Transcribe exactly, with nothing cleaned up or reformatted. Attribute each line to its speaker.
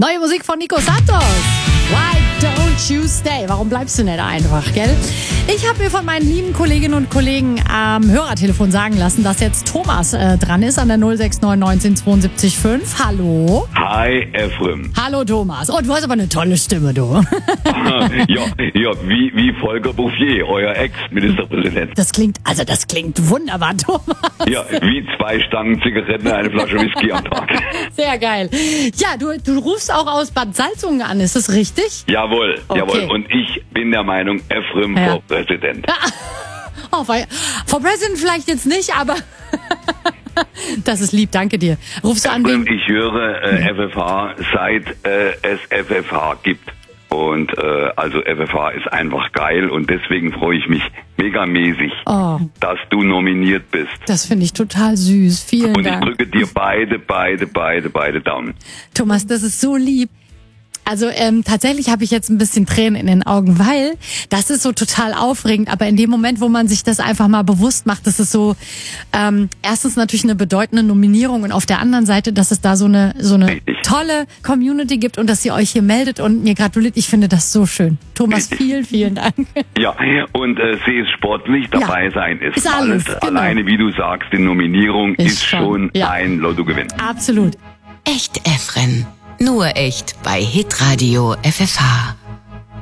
Speaker 1: Neue Musik von Nico Santos. Why don't you stay? Warum bleibst du nicht einfach, gell? Ich habe mir von meinen lieben Kolleginnen und Kollegen am Hörertelefon sagen lassen, dass jetzt Thomas äh, dran ist an der null sechs neun eins neun zwei sieben fünf. Hallo.
Speaker 2: Hi, Efrem.
Speaker 1: Hallo, Thomas. Oh, du hast aber eine tolle Stimme, du.
Speaker 2: ja, ja wie, wie Volker Bouffier, euer Ex-Ministerpräsident.
Speaker 1: Das klingt, also das klingt wunderbar, Thomas.
Speaker 2: Ja, wie zwei Stangen Zigaretten, eine Flasche Whisky am Tag.
Speaker 1: Sehr geil. Ja, du, du rufst auch aus Bad Salzungen an, ist das richtig?
Speaker 2: Jawohl,
Speaker 1: Okay.
Speaker 2: jawohl. Und ich bin der Meinung, Efrem
Speaker 1: Ja.
Speaker 2: vor Präsident.
Speaker 1: Oh, weil, Frau President vielleicht jetzt nicht, aber das ist lieb, danke dir. Rufst du an
Speaker 2: Efrem,
Speaker 1: wegen...
Speaker 2: ich höre äh, F F H, seit äh, es F F H gibt. Und äh, also F F H ist einfach geil und deswegen freue ich mich megamäßig,
Speaker 1: Oh.
Speaker 2: dass du nominiert bist.
Speaker 1: Das finde ich total süß. Vielen
Speaker 2: Und ich
Speaker 1: Dank.
Speaker 2: drücke dir beide, beide, beide, beide Daumen.
Speaker 1: Thomas, das ist so lieb. Also ähm, tatsächlich habe ich jetzt ein bisschen Tränen in den Augen, weil das ist so total aufregend. Aber in dem Moment, wo man sich das einfach mal bewusst macht, das ist so ähm, erstens natürlich eine bedeutende Nominierung und auf der anderen Seite, dass es da so eine so eine
Speaker 2: Richtig.
Speaker 1: tolle Community gibt und dass ihr euch hier meldet und mir gratuliert. Ich finde das so schön. Thomas,
Speaker 2: Richtig.
Speaker 1: vielen, vielen Dank.
Speaker 2: Ja, und äh, sie ist sportlich, dabei sein ist,
Speaker 1: ist alles,
Speaker 2: alles.
Speaker 1: genau.
Speaker 2: Alleine, wie du sagst, die Nominierung
Speaker 1: Ist
Speaker 2: ist,
Speaker 1: schon,
Speaker 2: schon
Speaker 1: ja.
Speaker 2: ein Lottogewinn.
Speaker 1: Absolut.
Speaker 3: Echt Efren. Nur echt bei Hitradio F F H.